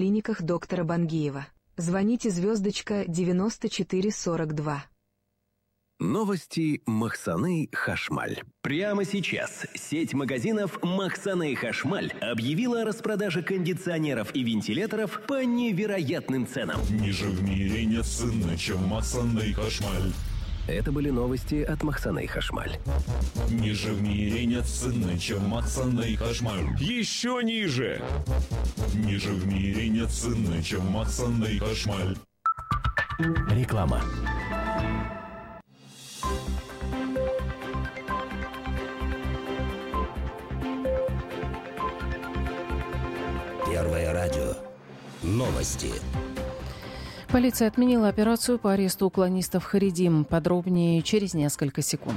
клиниках доктора Бангиева. Звоните звездочка 9442. Новости Махсаны Хашмаль. Прямо сейчас сеть магазинов Махсаны Хашмаль объявила о распродаже кондиционеров и вентиляторов по невероятным ценам. Ниже в мире нет цены, чем Махсаны Хашмаль. Это были новости от Махсаны Хашмаль. Ниже в мире нет цены, чем Махсаны Хашмаль. Еще ниже! Ниже в мире нет цены, чем Махсаны Хашмаль. Реклама. Первое радио. Новости. Полиция отменила операцию по аресту уклонистов «Харидим». Подробнее через несколько секунд.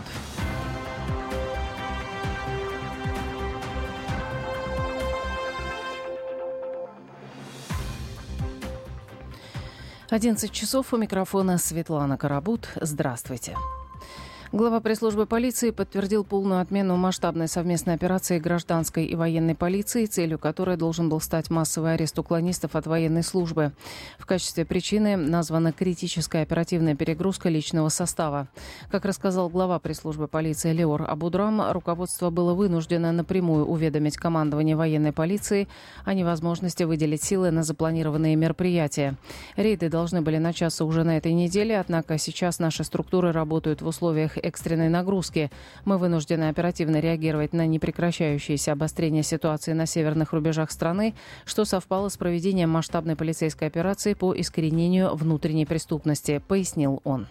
«11 часов». У микрофона Светлана Карабут. Здравствуйте. Глава пресс-службы полиции подтвердил полную отмену масштабной совместной операции гражданской и военной полиции, целью которой должен был стать массовый арест уклонистов от военной службы. В качестве причины названа критическая оперативная перегрузка личного состава. Как рассказал глава пресс-службы полиции Леор Абудрам, руководство было вынуждено напрямую уведомить командование военной полиции о невозможности выделить силы на запланированные мероприятия. Рейды должны были начаться уже на этой неделе, однако сейчас наши структуры работают в условиях экстренной нагрузки. Мы вынуждены оперативно реагировать на непрекращающееся обострение ситуации на северных рубежах страны, что совпало с проведением масштабной полицейской операции по искоренению внутренней преступности, пояснил он.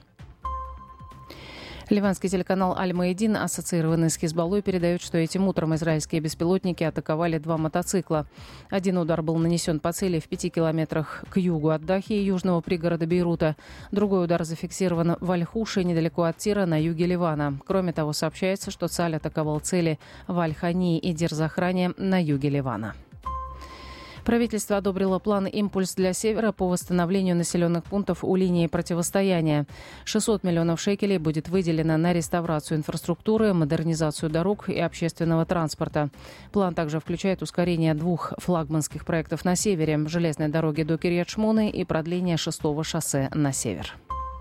Ливанский телеканал «Аль-Маидин», ассоциированный с Хизбаллой, передает, что этим утром израильские беспилотники атаковали 2 мотоцикла. Один удар был нанесен по цели в 5 километрах к югу от Дахи, южного пригорода Бейрута. Другой удар зафиксирован в Аль-Хуше, недалеко от Тира, на юге Ливана. Кроме того, сообщается, что Цаль атаковал цели в Аль-Хани и Дир-Захране на юге Ливана. Правительство одобрило план «Импульс для Севера» по восстановлению населенных пунктов у линии противостояния. 600 миллионов шекелей будет выделено на реставрацию инфраструктуры, модернизацию дорог и общественного транспорта. План также включает ускорение 2 флагманских проектов на севере – железной дороги до Кирьят-Шмоны и продление 6-го шоссе на север.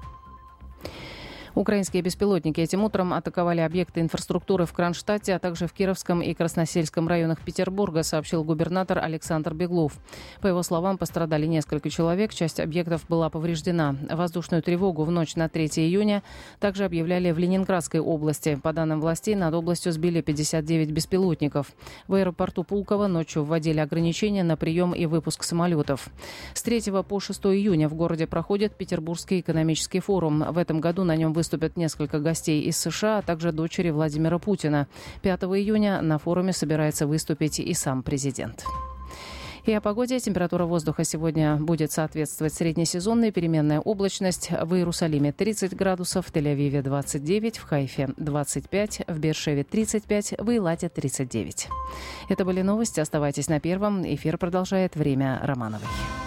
Украинские беспилотники этим утром атаковали объекты инфраструктуры в Кронштадте, а также в Кировском и Красносельском районах Петербурга, сообщил губернатор Александр Беглов. По его словам, пострадали несколько человек, часть объектов была повреждена. Воздушную тревогу в ночь на 3 июня также объявляли в Ленинградской области. По данным властей, над областью сбили 59 беспилотников. В аэропорту Пулково ночью вводили ограничения на прием и выпуск самолетов. С 3 по 6 июня в городе проходит Петербургский экономический форум. В этом году на нем выступят несколько гостей из США, а также дочери Владимира Путина. 5 июня на форуме собирается выступить и сам президент. И о погоде. Температура воздуха сегодня будет соответствовать среднесезонной, переменная облачность. В Иерусалиме 30 градусов, в Тель-Авиве 29, в Хайфе 25, в Бершеве 35, в Эйлате 39. Это были новости. Оставайтесь на Первом. Эфир продолжает Время Романовой.